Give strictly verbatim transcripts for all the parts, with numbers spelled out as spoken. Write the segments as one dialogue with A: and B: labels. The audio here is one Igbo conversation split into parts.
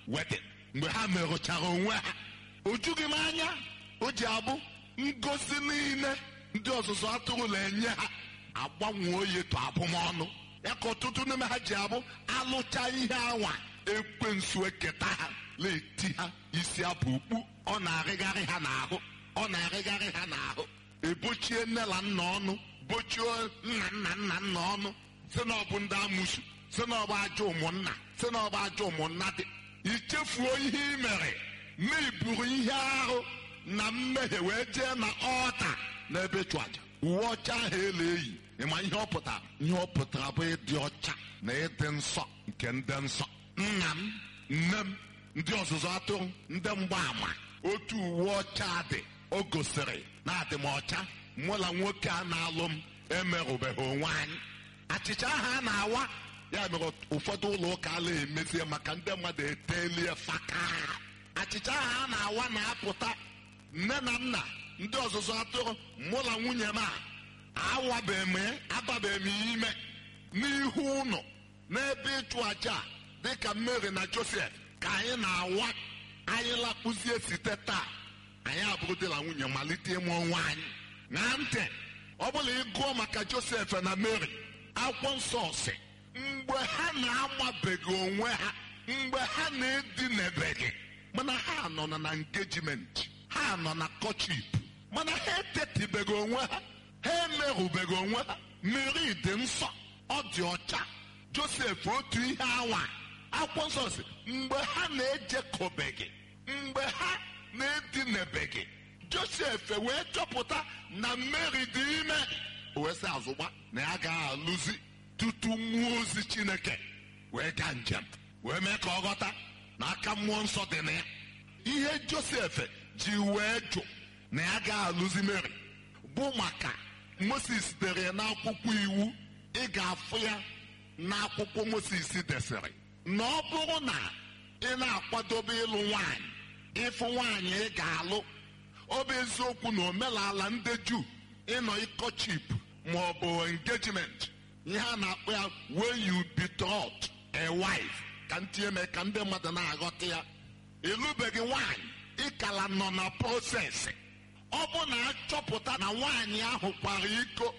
A: wedin. Mgbe ha merụchara onwe ha, o jughị m anya o ji abụ ngosi niile ndị ọzụzụ atụrụ na-enye ha agbanwe oyi tụ abụmọnụ. Ya ka ọtụtụ n'ime ha ji abụ alụcha ihe anwa ekwensu eketa ha na-eti ha isi abụ ukpu. Ọ na-arịgharị ha n'ahụ, ọ na-arịgharị ha n'ahụ. Ebochie nne na nna ọnụ, bochie nna nna nna nna ọnụ, si na ọ bụ ndị amụsu, si na ọ bụ ajọ ụmụnna, si na ọ bụ ajọ ụmụnna dị. Ichefuo ihe i mere na iburu ihe ahụ na mmehie wee jee na ọta n'ebe ịchụ aja. Uwe ọcha ahụ ele eyi, ịma ihe ọ pụtara? Ihe ọ pụtara bụ ịdị ọcha na ịdị nsọ nke ndị nsọ. Nna m, nne m, ndị ọzụzụ atụrụ, ndị mgbaama, otu uwe ọcha dị o gosiri na adị m ọcha. Mụ na nwoke a na-alụ m emerụbeghị onwe anyị. Achịcha ahụ a na-awa, ya mere ụfọdụ ụlọ ụka ala emezie maka ndị mmadụ etelie faka. Achịcha ahụ a na-awa na-apụta. Nne na nna ndị ọzụzụ atụrụ, mụ na nwunye m a awabeghị m, ababeghị m ime n'ihu ụnọ n'ebe ịchụ aja dịka Mary na Joseph ka anyị na-awa. Anyị lakpụzie site taa, anyị abụrụ dị na nwunye malite ịmụ onwe anyị. Na ntị, ọ bụla ịgụọ maka Joseph na Mary, akwụkwọ nsọ sị mgbe ha na-amabeghị onwe ha, mgbe ha na-edinebeghị, mana ha nọ na engagement, ha nọ na courtship, mana ha etetibeghị onwe ha, ha emerụbeghị onwe ha. Mary dị nsọ, ọ dị ọcha. Joseph otu ihe anwa. Akwụkwọ nsọ sị mgbe ha na-ejekọbeghị, mgbe ha na-edinebeghị, Joseph wee chọpụta na Mary dị ime. O wee sị azụgba na ya ga-alụzi tutu mmụọ ozi Chineke wee gaa njem, wee mee ka ọ ghọta na aka mmụọ nsọ dị na ya. Ihe Joseph ji wee jụ na ya ga-alụzi Mary bụ maka Moses dere n'akwụkwọ iwu. Ị ga-afụ ya n'akwụkwọ Moses desịrị na ọ bụrụ na ị na-akwadobe ịlụ nwaanyị, ịfụ nwaanyị ị ga-alụ, ọ bụ eziokwu na omenala ndị Juu ịnọ ịkọchip ma ọ bụ engagement, ihe a na-akpọ ya when you betroth a wife, ka ntinye mee ka ndị mmadụ na-aghọta ya. Ịlụbeghị nwaanyị, ịkala nọ na prosesi. Ọ bụ na achọpụta na nwaanyị ahụ kwara iko,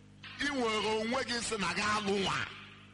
A: ị nwere onwe gị sị na gị alụ nwa.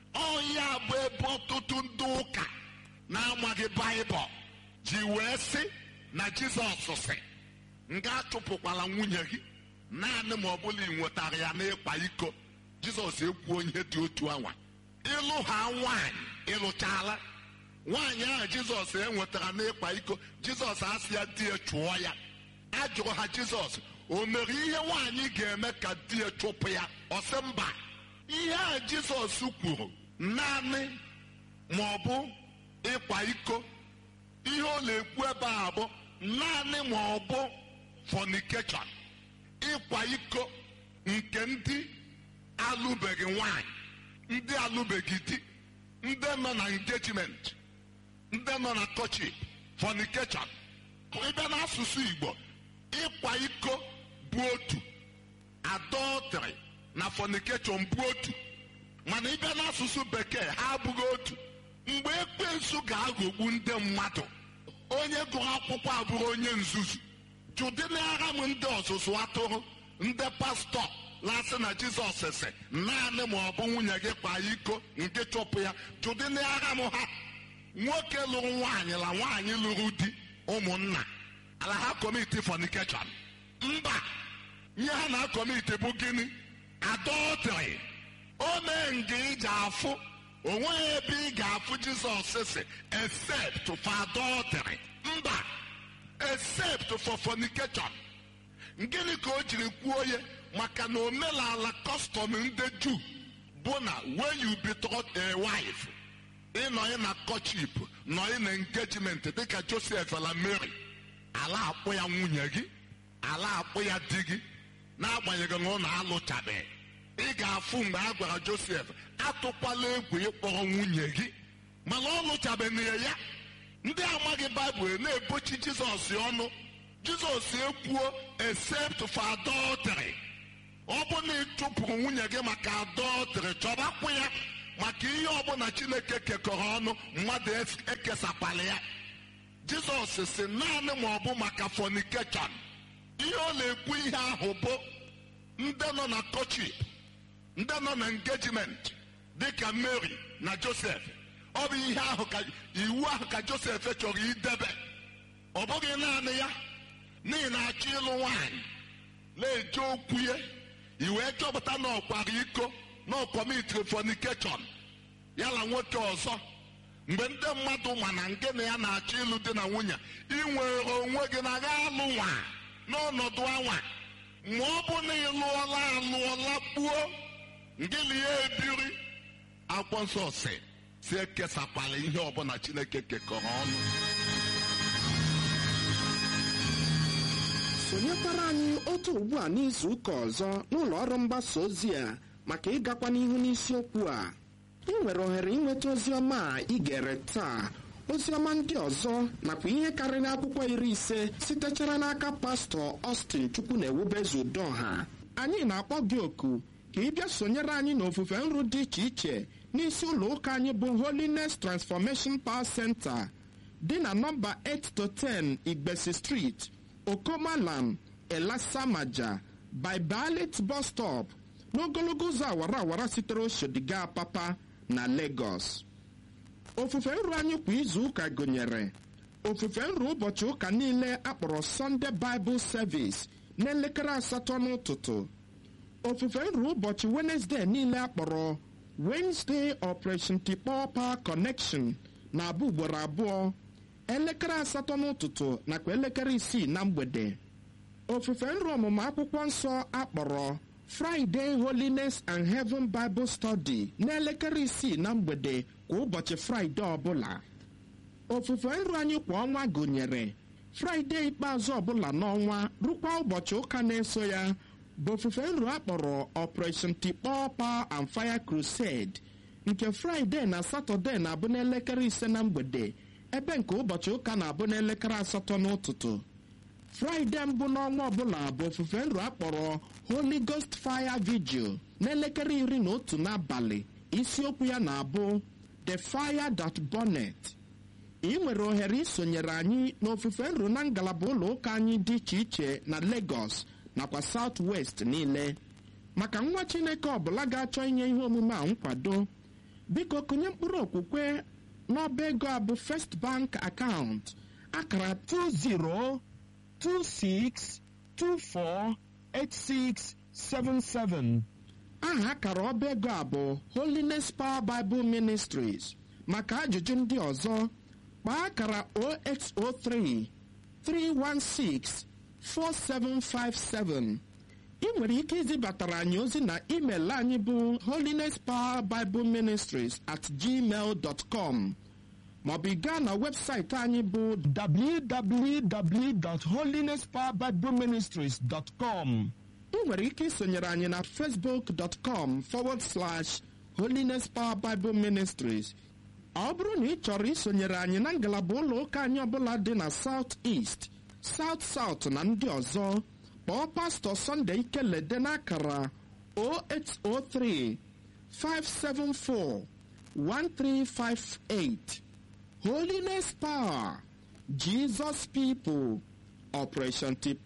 A: Ọ ya bụ ebe ọtụtụ ndị ụka na-amaghị Baịbụl ji wee sị na Jizọs sị nga achụpụkwala nwunye gị naanị ma ọ bụla ị nwetara ya n'ịkwa iko. Jizọs ekwuo ihe dị otu anwa. Ịlụ ha nwaanyị, ịlụchala nwaanyị ahụ Jizọs enwetara n'ịkwa iko, Jizọs asị ya di ya chụọ ya. A jụrụ ha Jizọs, o mere ihe nwaanyị ga-eme ka di ya chụpụ ya? Ọ sị mba. Ihe a Jizọs kwuru naanị ma ọ bụ ịkwa iko, ihe ọ na-ekwu ebe a bụ naanị ma ọ bụ fornication, ịkwa iko nke ndị alụbeghị nwaanyị, ndị alụbeghị di, ndị nọ na engagement, ndị nọ na courtship, fornication. Ịbịa n'asụsụ Igbo, ịkwa iko bụ otu, adultery na fornication bụ otu, mana ịbịa n'asụsụ Bekee ha abụghị otu. Mgbe ekwensu ga-aghọgbu ndị mmadụ, onye gụrụ akwụkwọ abụrụ onye nzuzu. Jụdịnara m ndị ọzụzụ atụrụ, ndị pastọ na-asị na Jizọs sị naanị ma ọ bụ nwunye gị kwa iko nke chụpụ ya. Jụdịnara m ha. Nwoke lụrụ nwaanyị na nwaanyị lụrụ di, ụmụnna, ala ha kọmiti fornication? Mba. Ihe ha na-akọmiti bụ gịnị? Adultery. O mee nga iji afụ, o nweghị ebe ị ga-afụ Jizọs sị except for adultery. Mba. Except for fornication. Gịnị ka o jiri kwuo ya? Maka na omenala custom ndị Juu bụ na when you betroth a wife, ịnọ na courtship, nọ na engagement dịka Joseph na Mary, ala akpụ ya nwunye gị, ala akpụ ya di gị, n'agbanyeghị na ọ na-alụchabeghị. Ị ga-afụ mgbe a gwara Joseph atụkwala egwu ịkpọrọ nwunye gị, mana ọ lụchabeghị ya. Ndị amaghị Baịbụl na-ebochi Jizọs ọnụ. Jizọs ekwuo except for adultery. Ọ bụ na ịchụpụrụ nwunye gị maka adultery, chọbakwa ya maka ihe ọbụla Chineke kekọrọ ọnụ, mmadụ ekesakwala ya. Jizọs si naanị ma ọ bụ maka fornication. Ihe ọ na-ekwu ihe ahụ bụ ndị nọ na courtship, ndị nọ na engagement dịka Mary na Joseph. Ọ bụ ihe ahụ ka iwu ahụ ka Joseph chọrọ idebe. Ọ bụghị naanị ya, n'ihi na achọ ịlụ nwaanyị na-eje okwu ya iwe chọpụta na ọkwara iko na ọkọmitri fornication ya na nwoke ọzọ. Mgbe ndị mmadụ ma na nke na ya na-achọ ịlụ di na nwunye, ị nwere onwe gị na ga alụ nwa n'ọnọdụ anwa. Ma ọ bụ na ị lụọla alụọla gbuo ngịlị ya ebiri, akwụkwọ nsọ si si ekesakwala ihe ọbụla Chineke kekọrọ ọnụ.
B: Sonyekwara anyị otu ugbu a n'izu ụka ọzọ n'ụlọ ọrụ mgbasa ozi a maka ịgakwa n'ihu n'isiokwu a. Ị nwere ohere ịnweta ozi ọma a ị gere taa, ozi ọma ndị ọzọ nakwa ihe karịrị akwụkwọ iri ise sitechara n'aka Pastọ Austin Chukwunewubezudoha. Anyị na-akpọ gị oku ka ị bịa sonyere anyị n'ofufe nru dị iche iche n'isi ụlọ ụka anyị bụ Holiness Transformation Power Center dị na nọmba eight to ten Igbesi Street, Okomalam, Elasamaja, by Balit Bus Stop, n'ogologo ụzọ awara awara sitere Oshodiga Papa na Lagos. Ofufe nru anyị kwa izu ụka gụnyere ofufe nru ụbọchị ụka niile akpọrọ Sunday Bible Service n'elekere asatọ n'ụtụtụ. Ofufe nru ụbọchị Wednesday niile akpọrọ Wednesday Operation Tikpọ Power Connection na-abụ ugboro abụọ, elekere asatọ n'ụtụtụ nakwa elekere isii na mgbede. Ofufe nru ọmụmụ akwụkwọ nsọ akpọrọ Friday Holiness and Heaven Bible Study n'elekere isii na mgbede kwa ụbọchị Fraịde ọbụla. Ofufe nru anyị kwa ọnwa gụnyere Fraịde ikpeazụ ọbụla n'ọnwa rukwa ụbọchị ụka na-eso ya bụ ofufe nru akpọrọ Operation Tikpọ Power and Fire Crusade, nke Fraịde na Satọde na-abụ n'elekere ise na mgbede, ebe nke ụbọchị ụka na-abụ n'elekere asatọ n'ụtụtụ. Fraịde mbụ n'ọnwa ọbụla bụ ofufe nru akpọrọ Holy Ghost Fire Vigil n'elekere iri na otu n'abalị. Isiokwu ya na-abụ The Fire That Burneth. Ị nwere ohere isonyere anyị n'ofufe nru na ngalaba ụlọ ụka anyị dị iche iche na Lagos nakwa South West niile. Maka nwa Chineke ọbụla ga-achọ inye ihe omume a nkwado, biko kụnye mkpụrụ okwukwe n'ọba ego a bụ First Bank account akara two zero two six two four eight six seven seven. Aha akara ọba ego a bụ Holiness Power Bible Ministries. Maka ajụjụ ndị ọzọ, kpaa akara zero eight zero three three one six four seven five seven. Ị nwere ike izibatara anyị ozi na email anyị bụ Holiness Power Bible Ministries at gmail dot com, maọbụ gaa na webụsaịtị anyị bụ w w w dot holiness power bible ministries dot com. Ị nwere ike isonyere anyị na facebook dot com forward slash Holiness Power Bible Ministries. Ọ bụrụ na ị chọrọ isonyere anyị na ngalaba ụlọ ụka anyị ọbụla dị na South East, South South na ndị ọzọ, kpọọ Pastọ Sunday Ikelede n'akara zero eight zero three five seven four one three five eight. Holiness Power, Jesus People, Operation Tikpọ